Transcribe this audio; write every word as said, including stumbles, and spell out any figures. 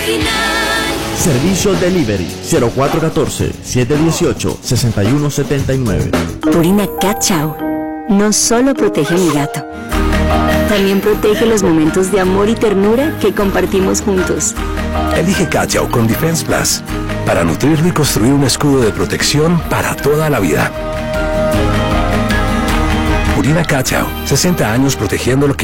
Servicio Delivery cero cuatro uno cuatro, siete uno ocho, seis uno siete nueve. Purina Cat Chow no solo protege a mi gato, también protege los momentos de amor y ternura que compartimos juntos. Elige Cat Chow con Defense Plus para nutrirlo y construir un escudo de protección para toda la vida. Purina Cat Chow, sesenta años protegiendo lo que